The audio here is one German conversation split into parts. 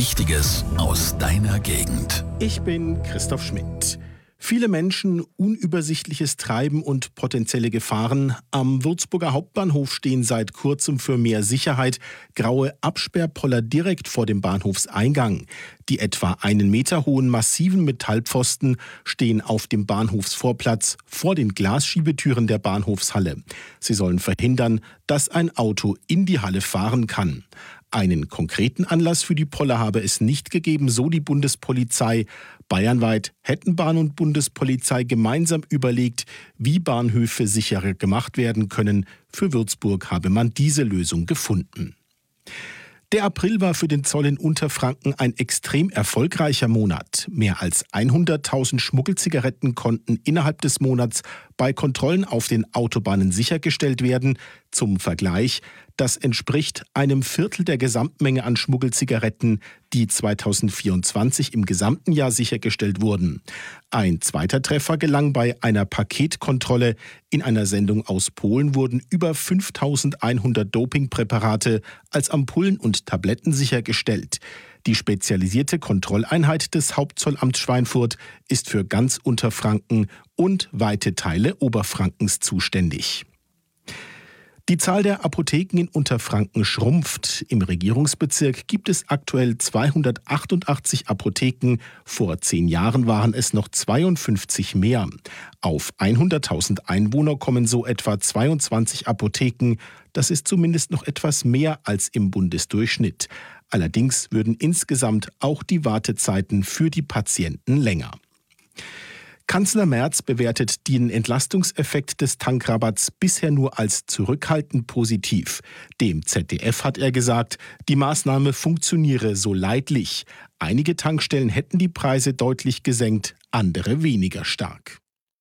Wichtiges aus deiner Gegend. Ich bin Christoph Schmidt. Viele Menschen, unübersichtliches Treiben und potenzielle Gefahren. Am Würzburger Hauptbahnhof stehen seit kurzem für mehr Sicherheit graue Absperrpoller direkt vor dem Bahnhofseingang. Die etwa 1 Meter hohen massiven Metallpfosten stehen auf dem Bahnhofsvorplatz vor den Glasschiebetüren der Bahnhofshalle. Sie sollen verhindern, dass ein Auto in die Halle fahren kann. Einen konkreten Anlass für die Poller habe es nicht gegeben, so die Bundespolizei. Bayernweit hätten Bahn und Bundespolizei gemeinsam überlegt, wie Bahnhöfe sicherer gemacht werden können. Für Würzburg habe man diese Lösung gefunden. Der April war für den Zoll in Unterfranken ein extrem erfolgreicher Monat. Mehr als 100.000 Schmuggelzigaretten konnten innerhalb des Monats bei Kontrollen auf den Autobahnen sichergestellt werden. Zum Vergleich, das entspricht einem Viertel der Gesamtmenge an Schmuggelzigaretten, die 2024 im gesamten Jahr sichergestellt wurden. Ein zweiter Treffer gelang bei einer Paketkontrolle. In einer Sendung aus Polen wurden über 5.100 Dopingpräparate als Ampullen und Tabletten sichergestellt. Die spezialisierte Kontrolleinheit des Hauptzollamts Schweinfurt ist für ganz Unterfranken und weite Teile Oberfrankens zuständig. Die Zahl der Apotheken in Unterfranken schrumpft. Im Regierungsbezirk gibt es aktuell 288 Apotheken. Vor 10 Jahren waren es noch 52 mehr. Auf 100.000 Einwohner kommen so etwa 22 Apotheken. Das ist zumindest noch etwas mehr als im Bundesdurchschnitt. Allerdings würden insgesamt auch die Wartezeiten für die Patienten länger. Kanzler Merz bewertet den Entlastungseffekt des Tankrabatts bisher nur als zurückhaltend positiv. Dem ZDF hat er gesagt, die Maßnahme funktioniere so leidlich. Einige Tankstellen hätten die Preise deutlich gesenkt, andere weniger stark.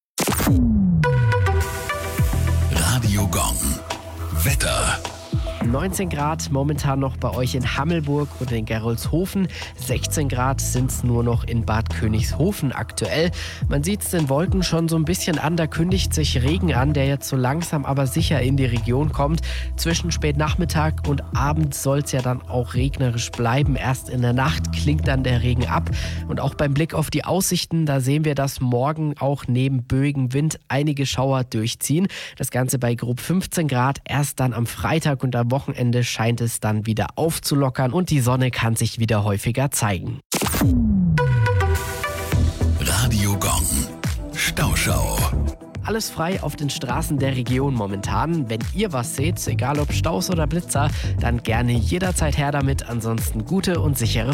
Radio Gong. Wetter. 19 Grad momentan noch bei euch in Hammelburg und in Gerolzhofen. 16 Grad sind es nur noch in Bad Königshofen aktuell. Man sieht es den Wolken schon so ein bisschen an. Da kündigt sich Regen an, der jetzt so langsam aber sicher in die Region kommt. Zwischen Spätnachmittag und Abend soll es ja dann auch regnerisch bleiben. Erst in der Nacht klingt dann der Regen ab. Und auch beim Blick auf die Aussichten, da sehen wir, dass morgen auch neben böigem Wind einige Schauer durchziehen. Das Ganze bei grob 15 Grad. Erst dann am Freitag und am Wochenende scheint es dann wieder aufzulockern und die Sonne kann sich wieder häufiger zeigen. Radio Gong. Stauschau. Alles frei auf den Straßen der Region momentan. Wenn ihr was seht, egal ob Staus oder Blitzer, dann gerne jederzeit her damit. Ansonsten gute und sichere